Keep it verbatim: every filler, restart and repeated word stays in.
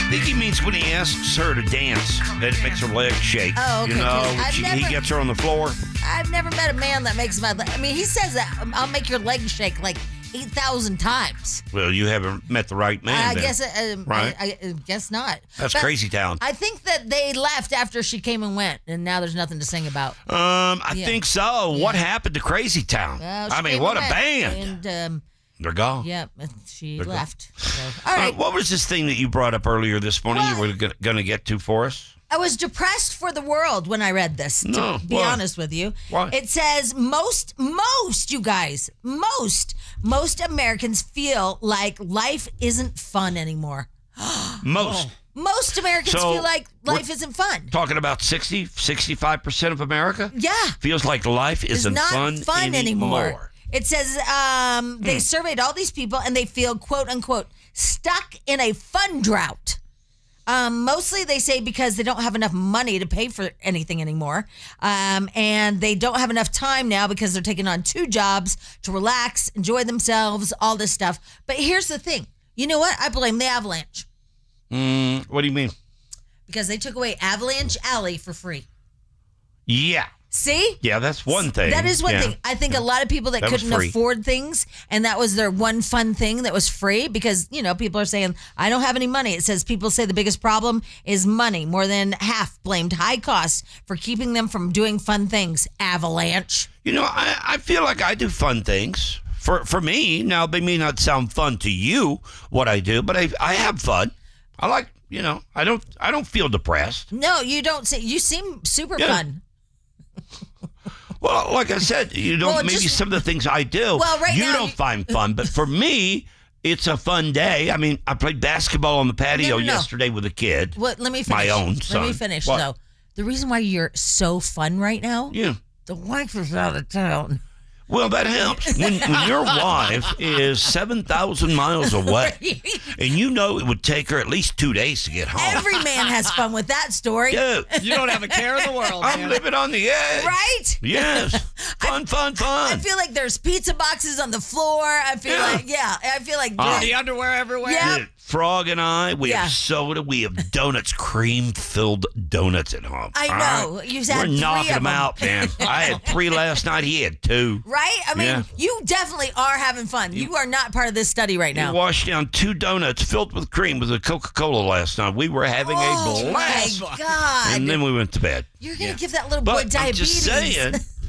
think he means when he asks her to dance, that it makes her legs shake. Oh, okay. You know, I've she, never, he gets her on the floor. I've never met a man that makes my. I mean, he says that um, I'll make your legs shake like eight thousand times. Well, you haven't met the right man. I then. guess. Uh, right? I, I guess not. That's But Crazy Town. I think that they left after she came and went, and now there's nothing to sing about. Um, I Yeah. think so. Yeah. What happened to Crazy Town? Well, she I mean, came what a and went, band. And um, They're gone. yeah, she They're gone. left. So, all right. Uh, what was this thing that you brought up earlier this morning What? you were going to get to for us? I was depressed for the world when I read this, to No, be why? honest with you. Why? It says most, most, you guys, most, most Americans feel like life isn't fun anymore. Most. Most Americans So, feel like life we're- isn't fun. Talking about sixty, sixty-five percent of America? Yeah. Feels like life It's isn't not fun, fun anymore. anymore. It says um, they Hmm. surveyed all these people and they feel, quote unquote, stuck in a fun drought. Um, mostly they say because they don't have enough money to pay for anything anymore. Um, and they don't have enough time now because they're taking on two jobs to relax, enjoy themselves, all this stuff. But here's the thing. You know what? I blame the Avalanche Mm, what do you mean? because they took away Avalanche Alley for free. Yeah. See? Yeah, that's one thing. That is one Yeah. thing. I think a lot of people that, That was couldn't free. afford things, and that was their one fun thing that was free because, you know, people are saying, I don't have any money. It says people say the biggest problem is money. More than half blamed high costs for keeping them from doing fun things. Avalanche. You know, I, I feel like I do fun things. For for me, now they may not sound fun to you, what I do, but I I have fun. I like, you know, I don't I don't feel depressed. No, you don't say. You seem super Yeah. fun. Well, like I said, you know, Well, maybe just- some of the things I do, Well, right you now don't you- find fun, but for me, it's a fun day. I mean, I played basketball on the patio No, no, no. yesterday with a kid. What? Let me finish. My own Let me son. finish. What? So, the reason why you're so fun right now, Yeah. the wife is out of town. Well, that helps. When, when your wife is seven thousand miles away, and you know it would take her at least two days to get home. Every man has fun with that story. Dude, You don't have a care in the world, I'm man. living on the edge. Right? Yes. Fun, fun, fun. I feel like there's pizza boxes on the floor. I feel Yeah. like, yeah, I feel like. Uh, The underwear everywhere. Yeah. Dude, Frog and I, we Yeah. have soda, we have donuts, cream-filled donuts at home. I All know. right? You've had We're three knocking of them them. out, man. I had three last night. He had two. Right? I mean, Yeah. you definitely are having fun. You are not part of this study right We now. washed down two donuts filled with cream with a Coca-Cola last night. We were having Oh a blast. my God. And then we went to bed. You're going to Yeah. give that little boy But I'm diabetes. just saying,